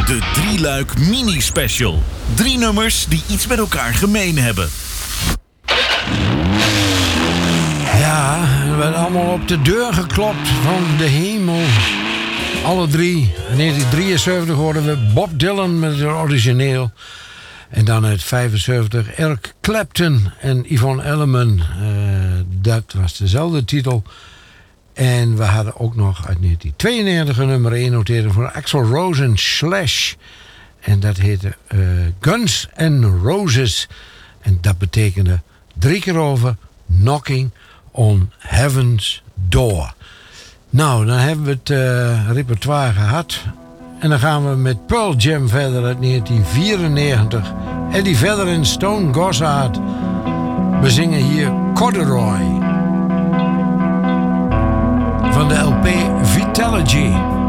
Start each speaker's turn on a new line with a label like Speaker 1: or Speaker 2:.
Speaker 1: De Drieluik mini-special. 3 nummers die iets met elkaar gemeen hebben.
Speaker 2: Ja, er werd allemaal op de deur geklopt van de hemel. Alle 3. In 1973 hoorden we Bob Dylan met het origineel. En dan uit 75 Eric Clapton en Yvonne Elliman. Dat was dezelfde titel. En we hadden ook nog uit 1992 een nummer 1 notering voor Axl Rose en Slash. En dat heette Guns N' Roses. En dat betekende 3 keer over Knocking on Heaven's Door. Nou, dan hebben we het repertoire gehad. En dan gaan we met Pearl Jam verder uit 1994. Eddie Vedder en Stone Gossard. We zingen hier Corduroy. Van de LP Vitalogy.